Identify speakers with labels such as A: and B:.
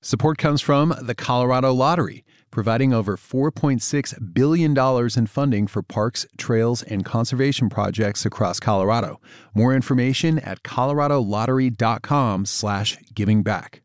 A: Support comes from the Colorado Lottery, providing over $4.6 billion in funding for parks, trails, and conservation projects across Colorado. More information at coloradolottery.com/givingback.